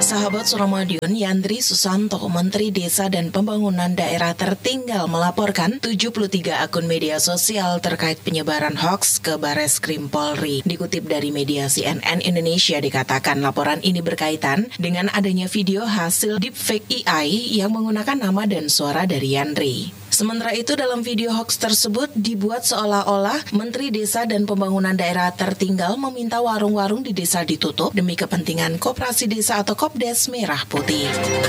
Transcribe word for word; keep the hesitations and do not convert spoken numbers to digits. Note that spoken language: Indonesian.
Sahabat Suramadion, Yandri Susanto, Menteri Desa dan Pembangunan Daerah Tertinggal melaporkan tujuh puluh tiga akun media sosial terkait penyebaran hoaks ke Bareskrim Polri. Dikutip dari media C N N Indonesia dikatakan laporan ini berkaitan dengan adanya video hasil deepfake A I yang menggunakan nama dan suara dari Yandri. Sementara itu dalam video hoax tersebut dibuat seolah-olah Menteri Desa dan Pembangunan Daerah Tertinggal meminta warung-warung di desa ditutup demi kepentingan Koperasi Desa atau Kopdes Merah Putih.